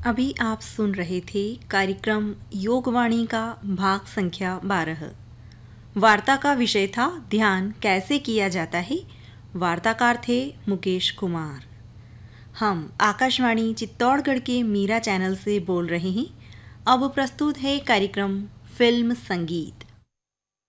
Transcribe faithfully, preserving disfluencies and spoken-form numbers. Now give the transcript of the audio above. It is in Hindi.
अभी आप सुन रहे थे कार्यक्रम योगवाणी का भाग संख्या बारह। वार्ता का विषय था ध्यान कैसे किया जाता है। वार्ताकार थे मुकेश कुमार। हम आकाशवाणी चित्तौड़गढ़ के मीरा चैनल से बोल रहे हैं। अब प्रस्तुत है कार्यक्रम फिल्म संगीत।